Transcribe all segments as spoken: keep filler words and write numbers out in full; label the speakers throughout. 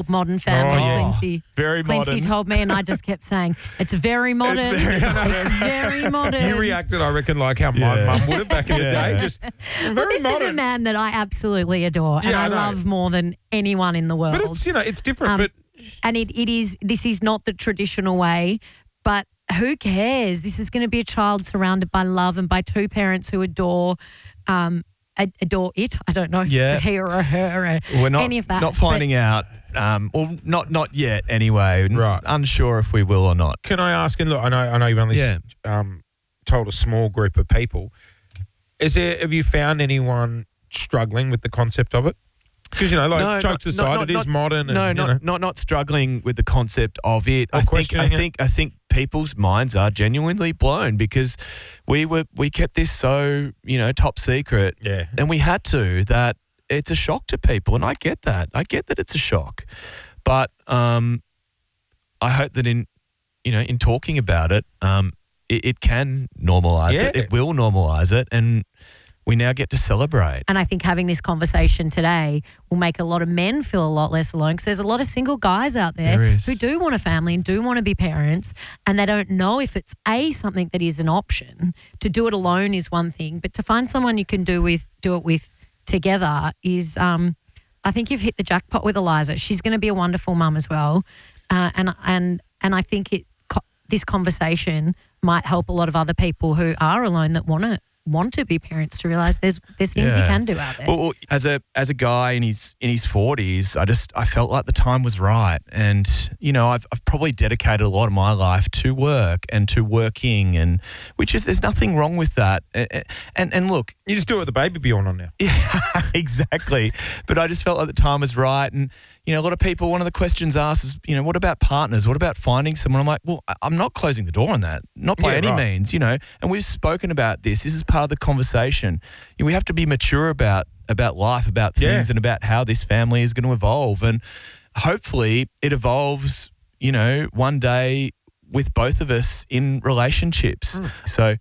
Speaker 1: modern family,
Speaker 2: Oh, yeah.
Speaker 1: Clinty.
Speaker 3: Very
Speaker 1: Clinty
Speaker 3: modern.
Speaker 1: told me, and I just kept saying, it's very modern. It's
Speaker 3: very
Speaker 1: It's very modern.
Speaker 2: You reacted, I reckon, like how my
Speaker 3: Yeah.
Speaker 2: mum would have back in the
Speaker 3: Yeah.
Speaker 2: day. Just very
Speaker 1: Well, this
Speaker 2: modern.
Speaker 1: is a man that I absolutely adore and
Speaker 2: Yeah, I
Speaker 1: I,
Speaker 2: know.
Speaker 1: love more than anyone in the world.
Speaker 2: But it's, you know, it's different.
Speaker 1: Um,
Speaker 2: but
Speaker 1: and it, it is, this is not the traditional way, but who cares? This is going to be a child surrounded by love and by two parents who adore, um, ad- adore it. I don't know if
Speaker 3: Yeah.
Speaker 1: it's a he or a her or
Speaker 3: We're not
Speaker 1: any of that.
Speaker 3: not finding out. Um, well, not not yet. Anyway, N-
Speaker 2: Right.
Speaker 3: Unsure if we will or not.
Speaker 2: can I ask, and look, I know, I know you've only
Speaker 3: Yeah.
Speaker 2: um, told a small group of people. Is there, have you found anyone struggling with the concept of it? Because, you know, like
Speaker 3: No,
Speaker 2: jokes
Speaker 3: not-
Speaker 2: aside,
Speaker 3: not-
Speaker 2: it is
Speaker 3: not-
Speaker 2: modern. And,
Speaker 3: No,
Speaker 2: you
Speaker 3: not,
Speaker 2: know.
Speaker 3: not not struggling with the concept of it.
Speaker 2: Or
Speaker 3: I think I
Speaker 2: questioning it.
Speaker 3: think I think people's minds are genuinely blown because we were we kept this so, you know, top secret.
Speaker 2: Yeah.
Speaker 3: And we had to. That it's a shock to people, and I get that. I get that it's a shock, but um, I hope that in you know in talking about it, um, it, it can normalise it.
Speaker 2: Yeah.
Speaker 3: It will normalise it, and we now get to celebrate.
Speaker 1: And I think having this conversation today will make a lot of men feel a lot less alone because there's a lot of single guys out there,
Speaker 3: There is.
Speaker 1: who do want a family and do want to be parents, and they don't know if it's a something that is an option. To do it alone is one thing, but to find someone you can do with do it with together is. Um, I think you've hit the jackpot with Eliza. She's going to be a wonderful mum as well, uh, and and and I think it co- this conversation might help a lot of other people who are alone that want to. want to be parents to realise there's there's things you
Speaker 3: Yeah.
Speaker 1: can do out there.
Speaker 3: Well, well, as a as a guy in his in his forties, I just I felt like the time was right, and you know I've I've probably dedicated a lot of my life to work and to working, and which is there's nothing wrong with that. And and, and look,
Speaker 2: You just do it with the baby Bjorn on now.
Speaker 3: yeah, exactly. But I just felt like the time was right, and you know a lot of people. One of the questions asked is, you know, what about partners? What about finding someone? I'm like, well, I- I'm not closing the door on that, not by
Speaker 2: Yeah,
Speaker 3: any
Speaker 2: right.
Speaker 3: means, you know. And we've spoken about this. This is part of the conversation. You know, we have to be mature about about life, about things,
Speaker 2: Yeah.
Speaker 3: and about how this family is going to evolve. And hopefully, it evolves. You know, one day with both of us in relationships.
Speaker 2: Mm.
Speaker 3: So,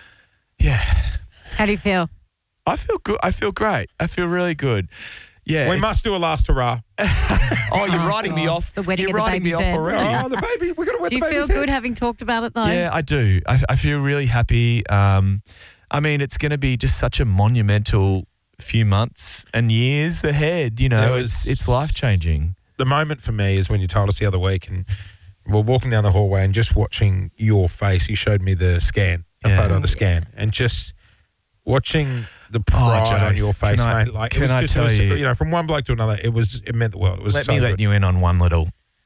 Speaker 3: yeah.
Speaker 1: How do you feel?
Speaker 3: I feel good. I feel great. I feel really good. Yeah.
Speaker 2: We
Speaker 3: it's-
Speaker 2: must do a last hurrah.
Speaker 3: Oh, you're
Speaker 1: Oh,
Speaker 3: writing me
Speaker 1: God.
Speaker 3: off.
Speaker 1: The wedding
Speaker 3: you're
Speaker 1: of the
Speaker 3: writing me
Speaker 1: baby's
Speaker 3: off
Speaker 1: head.
Speaker 3: already.
Speaker 2: Oh, the baby. We're going to wet
Speaker 1: Do you
Speaker 2: the
Speaker 1: feel
Speaker 2: baby's
Speaker 1: good
Speaker 2: head.
Speaker 1: having talked about it though?
Speaker 3: Yeah, I do. I, I feel really happy. Um, I mean, it's going to be just such a monumental few months and years ahead. You know,
Speaker 2: There
Speaker 3: it's
Speaker 2: was-
Speaker 3: it's life changing.
Speaker 2: The moment for me is when you told us the other week and we're walking down the hallway and just watching your face. You showed me the scan, a
Speaker 3: Yeah.
Speaker 2: photo of the scan, and just watching the pride on
Speaker 3: Jace,
Speaker 2: your face,
Speaker 3: can I-
Speaker 2: mate. Like, it
Speaker 3: can
Speaker 2: was
Speaker 3: I
Speaker 2: just, it
Speaker 3: tell
Speaker 2: was,
Speaker 3: you-
Speaker 2: you know, from one bloke to another, it was, it meant the world. It was
Speaker 3: Let
Speaker 2: so
Speaker 3: me let
Speaker 2: good.
Speaker 3: you in on one little,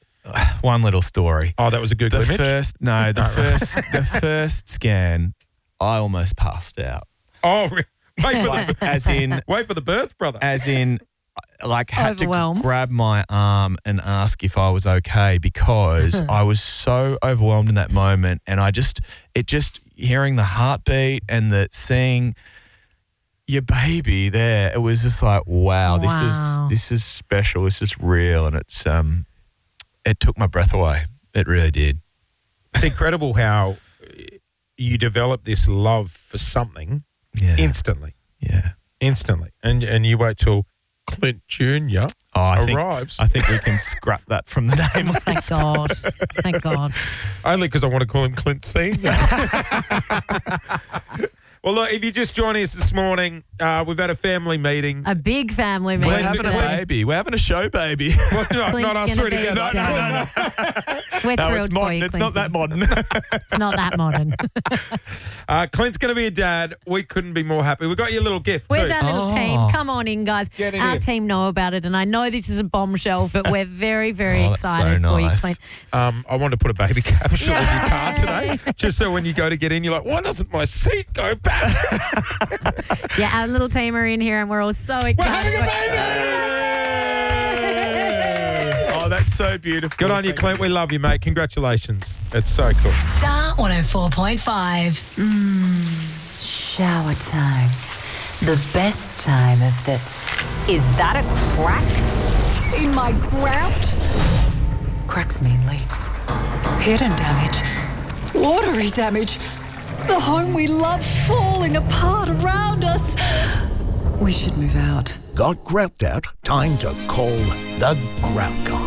Speaker 3: one little story.
Speaker 2: Oh, that was a Google
Speaker 3: The
Speaker 2: image.
Speaker 3: first, no, the
Speaker 2: No, right.
Speaker 3: first, the first scan, I almost passed out.
Speaker 2: Oh, re- wait for
Speaker 1: Wow.
Speaker 2: the
Speaker 3: As in,
Speaker 2: wait for the birth, brother.
Speaker 3: as in, like had to
Speaker 1: Overwhelmed.
Speaker 3: grab my arm and ask if I was okay because I was so overwhelmed in that moment, and I just it just hearing the heartbeat and the seeing your baby there, it was just like wow, this
Speaker 1: Wow.
Speaker 3: is this is special, this is real, and it's um it took my breath away. It really did.
Speaker 2: It's incredible how you develop this love for something
Speaker 3: Yeah,
Speaker 2: instantly,
Speaker 3: yeah.
Speaker 2: instantly, and and you wait till Clint Junior
Speaker 3: Oh, I think
Speaker 2: arrives.
Speaker 3: I think we can scrap that from the name.
Speaker 1: Thank God. Thank God.
Speaker 2: Only because I want to call him Clint Senior Well, look, if you just joined us this morning, uh, we've had a family meeting.
Speaker 1: A big family
Speaker 3: We're
Speaker 1: meeting
Speaker 3: having a
Speaker 1: today.
Speaker 3: baby. We're having a show baby.
Speaker 2: Well, no,
Speaker 1: Clint's
Speaker 2: not us
Speaker 1: gonna
Speaker 2: three
Speaker 1: be
Speaker 2: together.
Speaker 1: down. We're
Speaker 3: No,
Speaker 1: thrilled
Speaker 3: it's
Speaker 1: for
Speaker 3: modern.
Speaker 1: you,
Speaker 3: It's not that
Speaker 1: Clinton.
Speaker 3: modern.
Speaker 1: It's not that modern.
Speaker 2: Uh, Clint's going to be a dad. We couldn't be more happy. We got you a little gift
Speaker 1: Where's
Speaker 2: too.
Speaker 1: our little
Speaker 3: Oh.
Speaker 1: team? Come on in, guys.
Speaker 2: Get in
Speaker 1: our
Speaker 2: here.
Speaker 1: team know about it, and I know this is a bombshell, but we're very, very
Speaker 3: Oh, that's so
Speaker 1: excited for you,
Speaker 3: nice.
Speaker 1: Clint.
Speaker 2: Um, I wanted to put a baby capsule in your
Speaker 1: Yay.
Speaker 2: car today, just so when you go to get in, you're like, why doesn't my seat go back?
Speaker 1: Yeah, our little team are in here, and we're all so
Speaker 2: We're
Speaker 1: excited.
Speaker 2: having a baby!
Speaker 3: Oh, that's so beautiful.
Speaker 2: Good on you,
Speaker 3: Thank
Speaker 2: Clint. We love you, mate. Congratulations. It's so cool.
Speaker 4: Star one oh four point five. Mmm, shower time. The best time of the... Is that a crack in my grout? Cracks mean leaks. Hidden damage. Watery damage. The home we love falling apart around us. We should move out.
Speaker 5: Got grout out? Time to call the Grout Guy.